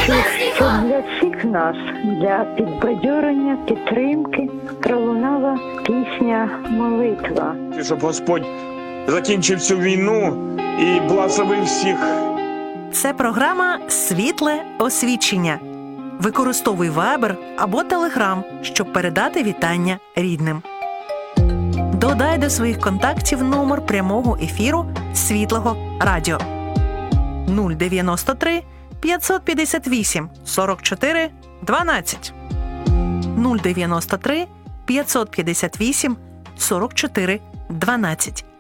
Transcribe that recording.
хочу, щоб для всіх нас, для підбадьорення, підтримки пролунала пісня «Молитва». Щоб Господь закінчив цю війну і благословив всіх. Це програма «Світле освічення». Використовуй Viber або Telegram, щоб передати вітання рідним. Додай до своїх контактів номер прямого ефіру Світлого радіо 093 558 44 12 093 558 44 12.